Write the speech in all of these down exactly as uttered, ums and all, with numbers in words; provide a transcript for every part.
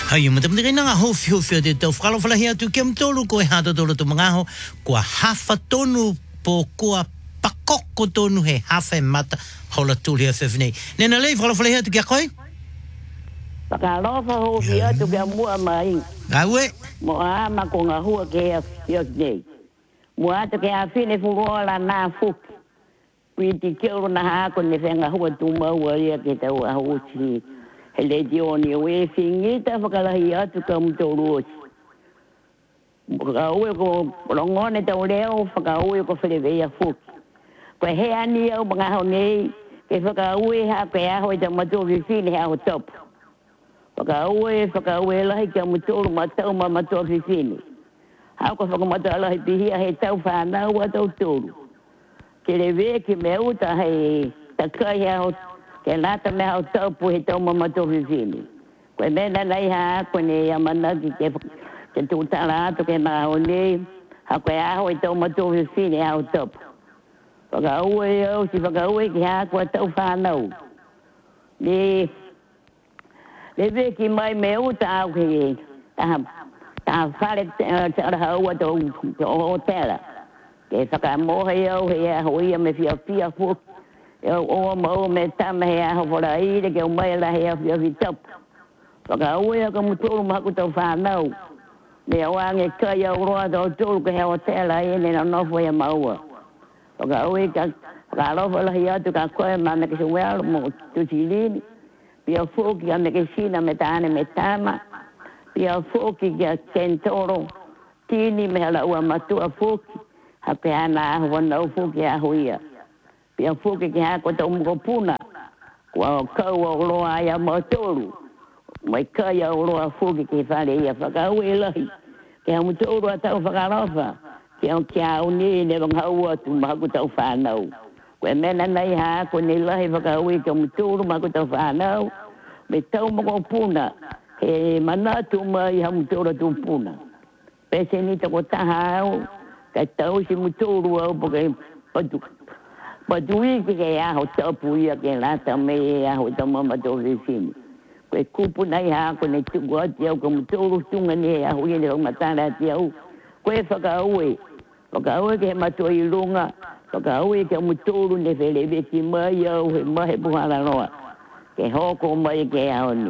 Hai mo te mte nga ho fio fio de to falo fala hia tu kem tolu ko ha to tolu tu mga ho ko hafa tonu po ko pakoko tonu he hafa mata hola tu lia fefne nena le falo fala hia tu kia koi Pakalofa ho fia tu kia mua mai awe mo a ma ko nga hua ke fio de mua tu kia fine furola na fu piti kero na ha ko ne fenga hua tu ma wa ia ke tau a ho chi hele dioni we fingita fakalahi atu kam tolu Whakauwe ko rongone tau leo, whakauwe ko wherewea fuki. Koe he ani au mga hau nei, ke whakauwe ha koe aho i ta matoki whine hao topu. Whakauwe, whakauwe lahi kia mutoro matau ma matoki whine. Hau ko whakamata lahi pihia he tau whanau a tau toro. Ke rewe ki me uta hei takai hao, ke lata me hao topu he tau ma matoki whine. Koe mena nei ha koe ne amanaki ke whakauwe. Ke tu tala atu ke na honi ha koe aho i tau matu whine hao topu. Whakauwe au si whakauwe ki ha koe tau whanau. Ni le veki mai me uta au ki ta ta whare tara hau atu o tela. Ke whakamohe au he aho ia me fia fia fuk. Au o mau me tama he aho whara ire ke umai la he aho fia fi topu. Whakauwe au ka mutoro maku tau whanau. Ne awange kai au roa tau tolu ke hea tela e ne na nofo e maua. Waka aue ka ka lofa lahi atu ka koe ma me ke se wea mo tusilini. Pia fuki a me ke sina me taane me tama. Pia fuki ki a kentoro. Tini me hala ua matua fuki. Ha ke ana ahu wanau fuki a huia. Pia fuki ki hako tau muko puna. Kua kau au roa ia mo tolu. Mai kai au roa fuki ki whare ia whakauwe lahi. Ke hau mutoro a tau whakarofa. Ke hau kia au ni ne wanghau atu mahaku tau whanau. Koe mena nei ha ko ni lahi whakauwe ke mutoro mahaku tau whanau. Me tau mako puna. He manatu mai hau mutoro tu puna. Pese ni tako taha au. Ka tau si mutoro au poke patu. Patu iki ke aho tapu ia ke lata me aho tamama tau whine. Koe kupu nei ha ko ne tuku ati au ka mutoro tunga ni a hui ne o matara ati au. Koe whakauwe. Whakauwe ke he matua i runga. Whakauwe ke mutoro ne whelewe ki mai au he mahe puhara noa. Ke hoko mai ke au ni.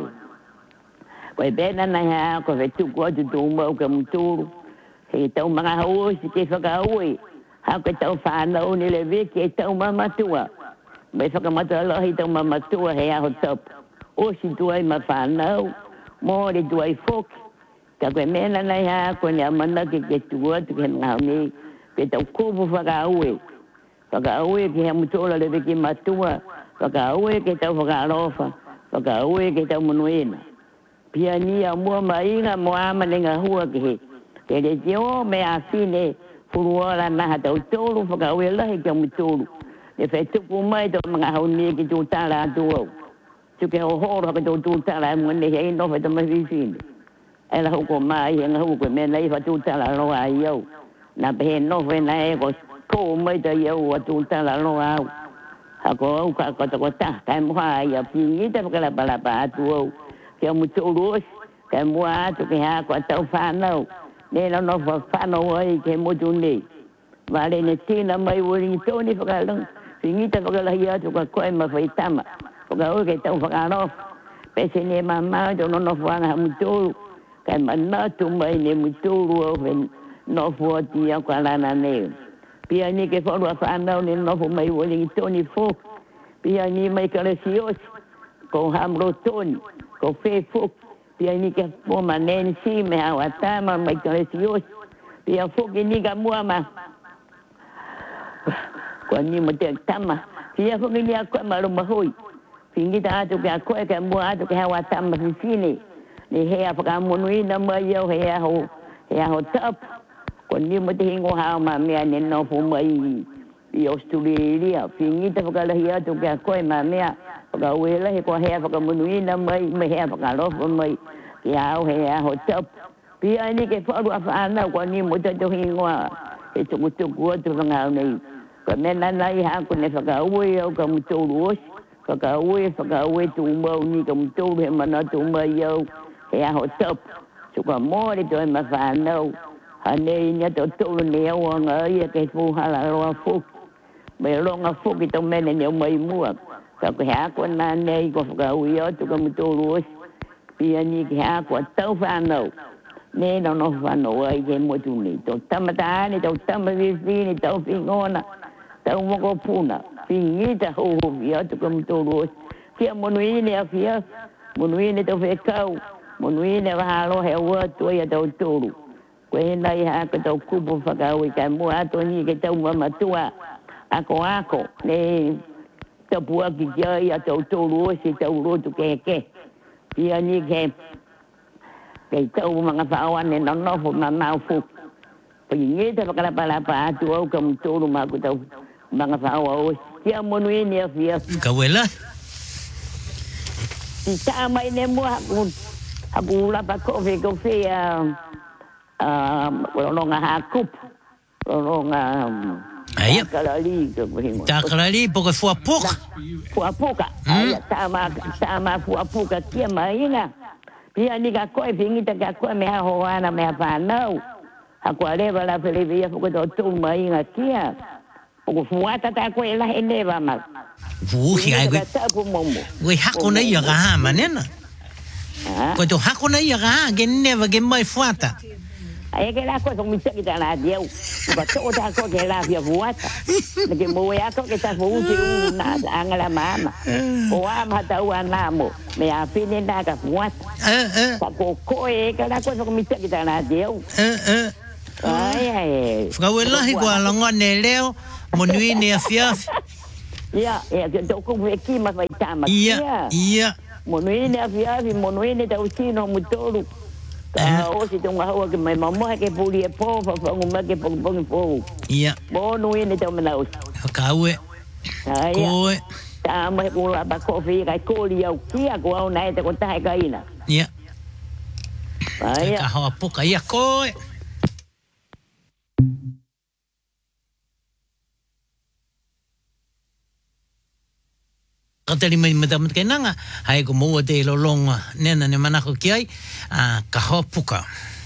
Koe bena nei ha ko he tuku ati tuma au ka mutoro. He tau mga hau si ke whakauwe. Ha ke tau whanau ni lewe ke tau mamatua. Me whakamatua lahi tau mamatua he aho tapu. O si tuai ma whanau, mōre tuai foki. Ka koe mena nei ha, koe ni amana ke ke tua, tu ke ngau ni, ke tau kupu whakauwe. Whakauwe ke hea mutola lewe ki matua, whakauwe ke tau whakarofa, whakauwe ke tau munuena. Pia ni a mua mainga mo amane ngā hua ke he. Ke re te o me a whine, furuora naha tau tolu, whakauwe lahi ke mutolu. Ne whai tupu mai tau mga hauni ke tū tāra atu au. Tuke o horo ka tō tūtara e mwene hei no whai tama whiwhine. E la hoko mai he ngā hoko me nei wha tūtara roa ai au. Nā pehe no whai na e ko kou mai ta iau wa tūtara roa au. Hako au ka kota kota, kai mua ai a pingita whakala palapa atu au. Kia mutoro osi, kai mua atu ke hako a tau whanau. Nena no wha whanau ai ke motu nei. Vale ne tina mai wuri tōni whakalang. Pingita whakala hi atu ka koe ma whai tama. Whakau ke tau whakarof. Pese ne mamau to no nofuanga mutoro. Kai manatu mai ne mutoro au he nofu ati au ka lana neo. Pia ni ke whorua whanau ne nofu mai wali toni fok. Pia ni mai ka resiosi. Ko hamro toni. Ko whe fok. Pia ni ke poma nensi me hau atama mai ka resiosi. Pia foki ni ka muama. Ko ni mo te tama. Pia foki ni a koe maru mahoi. Pingita atu ke a koe ke mua atu ke hawa tama whiwhine. Ni hea whakamunuina mai au hea ho, hea ho tapu. Ko ni mo te hingo hao ma mea ne nofu mai i Australia. Pingita whakalahi atu ke a koe ma mea. Whakauela he ko hea whakamunuina mai, me hea whakarofa mai. Ki hao hea ho tapu. Pia ni ke wharua whanau ko ni mo te to hingo a. He tuku tuku atu whangau nei. Ko mena nai hako ne whakaue au ka mutoro osi. Whakauwe, whakauwe tū mau ni ka mutoro he mana tū mai au. he aho top. Suka mōre toi ma whanau. Hanei nia tō tōru ne au anga ia kei fūhala roa fuk. Me ronga fuk i tō mene ne mai mua. Ka ko he ako nā nei ko whakau i atu ka mutōru osi. Pia ni ki he ako a tau whanau. Nē no no whanau ai ke motu ni. Tō tamataani, tō tamawisi, tō whingona, tō moko puna. Whingita hoho i atu ka mutōru osi. Pia monuine a fia, monuine tō whekau, monuine wahalo he ua toi a tō tōru. Koe nai haka tau kupu whakau i kai mua ato ni ke tau mamatua. Ako ako, ne tapua ki kia i a tau tōru osi tau rotu ke ke. Pia ni ke, ke tau mga whaoane na nofo na nau fuk. Pia nge te whakarapalapa atu au ka mtōru maku tau mga whaoa osi. Kia monu ini a fia. Kawela? Si tā mai ne mua haku, haku lapa kofi kofi a... Um, ronga hakup, ronga Ai. takalali ke behingo. Takalali poka fuapoka. Fuapoka. Ai tama tama fuapoka kia mainga. Pia ni ka koe pingita ka koe me ha hoana me ha whanau. Ha koe rewa la pelevia fuka tō tū mainga kia. Poko fuata ta koe la he newa mal. Vuhi ai koe. Koe hako na ia ka hama nena. Koe tō hako na ia ka ha, ke newa ke mai fuata. Ai ke la ko so mi teki ta la dio. Ba to ta ko ke la via vuata. Ke mo ya ko ke ta fu ti u na angala mama. O ama ta u anamo. Me a fine na ka vuata. Eh eh. Ka ko ko e ke la ko so mi teki ta la dio. Eh eh. Ai ai. Kawela hi kwa longa ne leo monui ne afiaf. Ya, ya ke to ko ve ki ma vai tama. Ia, ia. Monui ne afiaf, monui ne ta usino mutoro. Ah, o si tonga hawa ke mai mamma ke puli e po fa fa nguma ke pong pong po. Ia. Bo no ine tau mana os. Kaue. Koe. Ta mai ko la ba kofi ka ko li au kia ko au nai te ko tai ka ina. Ia. Ai. Ka hawa poka ia koe. Katari mai madamat kay nanga, hay ko mo de lo longa nena ne manako kiai, ka hawa poka.